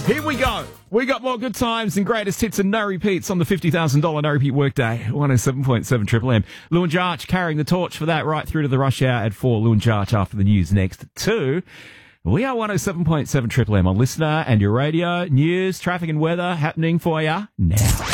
Here we go. We got more good times and greatest hits and no repeats on the $50,000 no repeat workday. 107.7 Triple M. Lewin Jarch carrying the torch for that right through to the rush hour at 4. Lewin Jarch after the news next at 2. We are 107.7 Triple M on listener and your radio. News, traffic and weather happening for you now.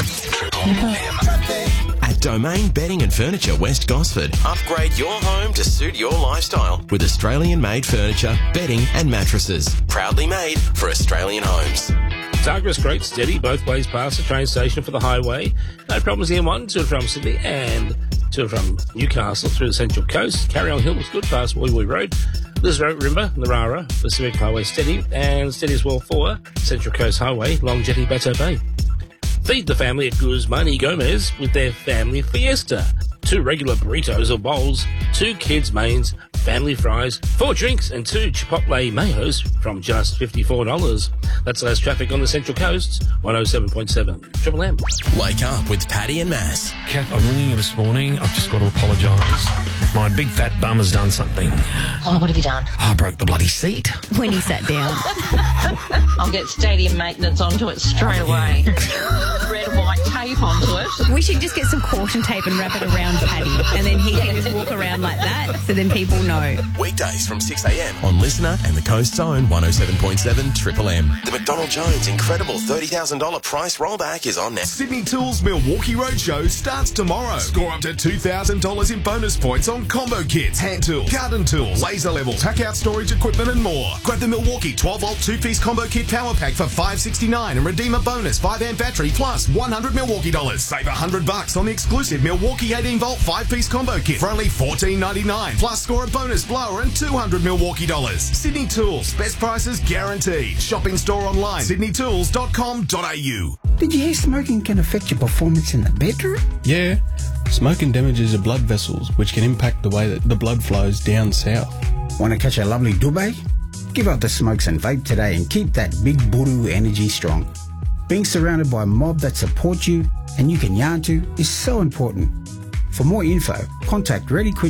At Domain Bedding and Furniture West Gosford, upgrade your home to suit your lifestyle with Australian-made furniture, bedding and mattresses. Proudly made for Australian homes. Targus Great, steady both ways past the train station for the highway. No problems the M1 to and from Sydney and to and from Newcastle through the Central Coast. Carry on Hill was good past Woy Woy Road. Lisro, Rimba, Narara, Pacific Highway steady and steady as well for Central Coast Highway, Long Jetty, Bateau Bay. Feed the family at Guzman y Gomez with their family fiesta. 2 regular burritos or bowls, 2 kids' mains, family fries, 4 drinks and 2 Chipotle mayos from just $54. That's less traffic on the Central Coast. 107.7 Triple M. Wake up with Paddy and Mass. Kath, I'm ringing you this morning. I've just got to apologise. My big fat bum has done something. Oh, what have you done? I broke the bloody seat. When he sat down. I'll get stadium maintenance onto it straight away. Red and white tape onto it. We should just get some caution tape and wrap it around Paddy, and then he can just walk around like that, so then people know. Weekdays from 6 a.m. on Listener and the Coast's own 107.7 Triple M. The McDonald Jones incredible $30,000 price rollback is on now. Sydney Tools Milwaukee Roadshow starts tomorrow. Score up to $2,000 in bonus points on combo kits, hand tools, garden tools, laser level, tack out storage equipment and more. Grab the Milwaukee 12-volt 2-piece combo kit power pack for $569 and redeem a bonus 5-amp battery plus $100 Milwaukee dollars. Save $100 on the exclusive Milwaukee 18-volt 5-piece combo kit for only $14.99. Plus score a bonus blower and $200 Milwaukee dollars. Sydney Tools, best prices guaranteed. Shopping store online, sydneytools.com.au. Did you hear smoking can affect your performance in the bedroom? Yeah. Smoking damages your blood vessels, which can impact the way that the blood flows down south. Want to catch a lovely dubbe? Give up the smokes and vape today and keep that big buru energy strong. Being surrounded by a mob that support you and you can yarn to is so important. For more info, contact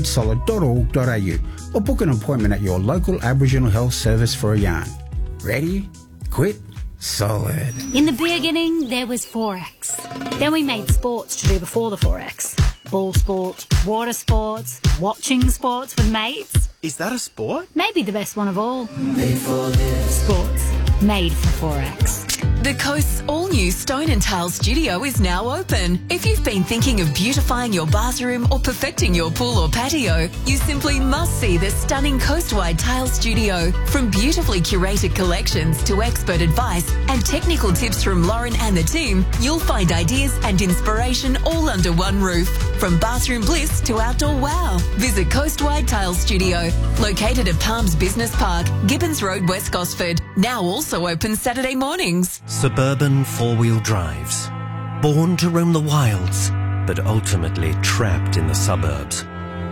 readyquitsolid.org.au or book an appointment at your local Aboriginal Health Service for a yarn. Ready? Quit? Solid. In the beginning, there was Forex. Then we made sports to do before the Forex. Ball sport, water sports, watching sports with mates. Is that a sport? Maybe the best one of all. Made for this. Sports. Made for Forex. The Coast's all-new Stone and Tile studio is now open. If you've been thinking of beautifying your bathroom or perfecting your pool or patio, you simply must see the stunning Coastwide Tile Studio. From beautifully curated collections to expert advice and technical tips from Lauren and the team, you'll find ideas and inspiration all under one roof. From bathroom bliss to outdoor wow. Visit Coastwide Tile Studio, located at Palms Business Park, Gibbons Road, West Gosford. Now also open Saturday mornings. Suburban four-wheel drives. Born to roam the wilds, but ultimately trapped in the suburbs.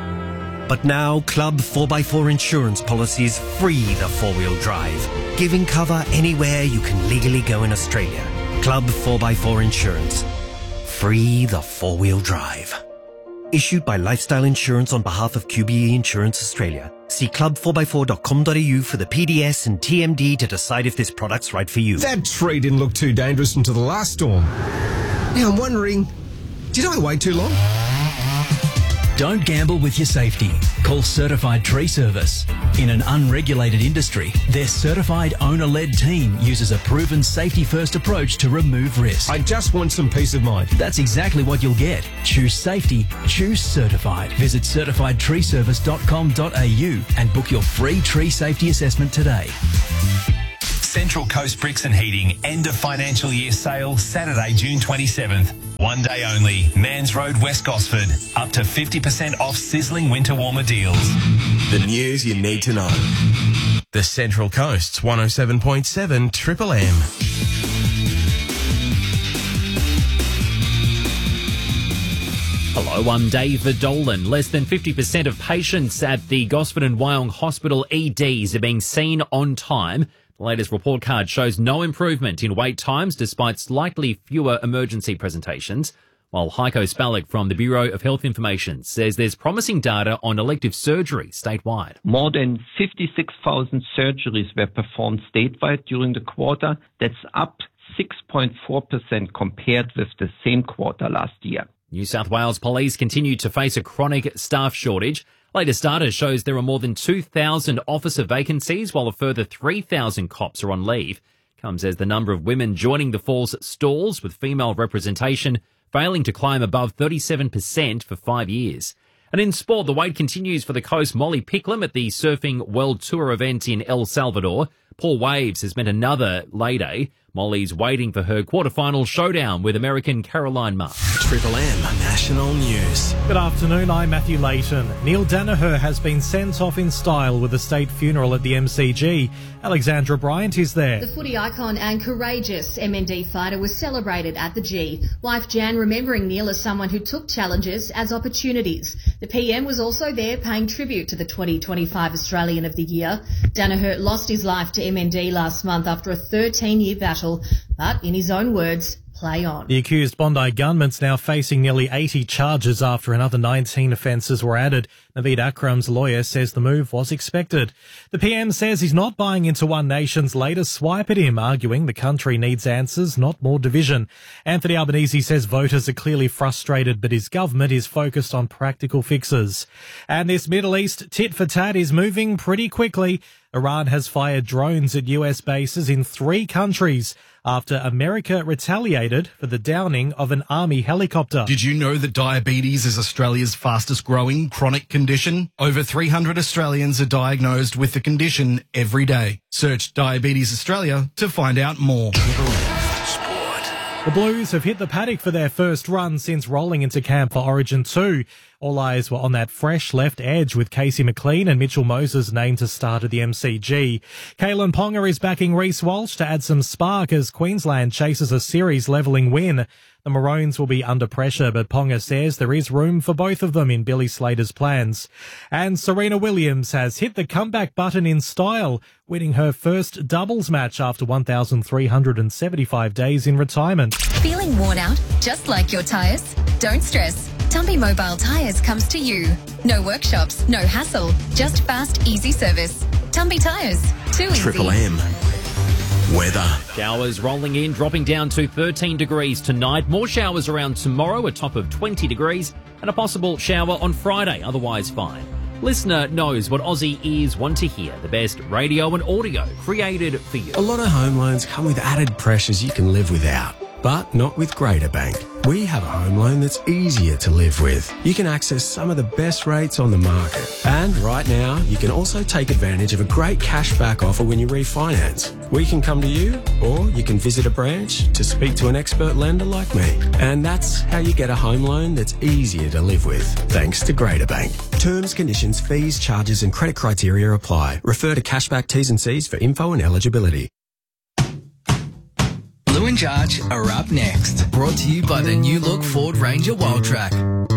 But now, Club 4x4 insurance policies free the four-wheel drive, giving cover anywhere you can legally go in Australia. Club 4x4 Insurance. Free the four-wheel drive. Issued by Lifestyle Insurance on behalf of QBE Insurance Australia. See club4x4.com.au for the PDS and TMD to decide if this product's right for you. That tree didn't look too dangerous until the last storm. Now I'm wondering, did I wait too long? Don't gamble with your safety. Call Certified Tree Service. In an unregulated industry, their certified owner-led team uses a proven safety-first approach to remove risk. I just want some peace of mind. That's exactly what you'll get. Choose safety. Choose Certified. Visit certifiedtreeservice.com.au and book your free tree safety assessment today. Central Coast Bricks and Heating end of financial year sale Saturday, June 27th. One day only. Mans Road, West Gosford. Up to 50% off sizzling winter warmer deals. The news you need to know. The Central Coast's 107.7 Triple M. Hello, I'm David Dolan. Less than 50% of patients at the Gosford and Wyong Hospital EDs are being seen on time. The latest report card shows no improvement in wait times despite slightly fewer emergency presentations. While Heiko Spalek from the Bureau of Health Information says there's promising data on elective surgery statewide. More than 56,000 surgeries were performed statewide during the quarter. That's up 6.4% compared with the same quarter last year. New South Wales Police continue to face a chronic staff shortage. Latest data shows there are more than 2,000 officer vacancies, while a further 3,000 cops are on leave. Comes as the number of women joining the force stalls, with female representation failing to climb above 37% for 5 years. And in sport, the wait continues for the coast Molly Picklum at the Surfing World Tour event in El Salvador. Paul Waves has met another lady. Molly's waiting for her quarterfinal showdown with American Caroline Mark. Triple M National News. Good afternoon, I'm Matthew Layton. Neil Danaher has been sent off in style with a state funeral at the MCG. Alexandra Bryant is there. The footy icon and courageous MND fighter was celebrated at the G. Wife Jan remembering Neil as someone who took challenges as opportunities. The PM was also there paying tribute to the 2025 Australian of the Year. Danaher lost his life to MND last month after a 13-year battle, but in his own words, play on. The accused Bondi gunman's now facing nearly 80 charges after another 19 offences were added. Naveed Akram's lawyer says the move was expected. The PM says he's not buying into One Nation's latest swipe at him, arguing the country needs answers, not more division. Anthony Albanese says voters are clearly frustrated, but his government is focused on practical fixes. And this Middle East tit for tat is moving pretty quickly. Iran has fired drones at US bases in 3 countries after America retaliated for the downing of an army helicopter. Did you know that diabetes is Australia's fastest growing chronic condition? Over 300 Australians are diagnosed with the condition every day. Search Diabetes Australia to find out more. The Blues have hit the paddock for their first run since rolling into camp for Origin 2. All eyes were on that fresh left edge with Casey McLean and Mitchell Moses named to start at the MCG. Kalen Ponga is backing Reece Walsh to add some spark as Queensland chases a series-levelling win. The Maroons will be under pressure, but Ponga says there is room for both of them in Billy Slater's plans. And Serena Williams has hit the comeback button in style, winning her first doubles match after 1,375 days in retirement. Feeling worn out, just like your tyres? Don't stress. Tumpy Mobile Tyres comes to you. No workshops, no hassle, just fast, easy service. Tumpy Tyres, too easy. Triple M. Weather. Showers rolling in, dropping down to 13 degrees tonight. More showers around tomorrow, a top of 20 degrees, and a possible shower on Friday, otherwise fine. Listener knows what Aussie ears want to hear. The best radio and audio created for you. A lot of home loans come with added pressures you can live without. But not with Greater Bank. We have a home loan that's easier to live with. You can access some of the best rates on the market. And right now, you can also take advantage of a great cashback offer when you refinance. We can come to you, or you can visit a branch to speak to an expert lender like me. And that's how you get a home loan that's easier to live with, thanks to Greater Bank. Terms, conditions, fees, charges and credit criteria apply. Refer to cashback T's and C's for info and eligibility. Blue and Jarge are up next. Brought to you by the new look Ford Ranger Wildtrak.